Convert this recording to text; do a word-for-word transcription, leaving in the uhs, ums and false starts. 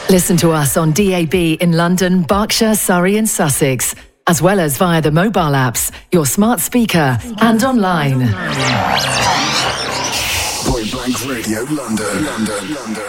Listen to us on D A B in London, Berkshire, Surrey and Sussex, as well as via the mobile apps, your smart speaker and online. Point Blank Radio, London, London, London.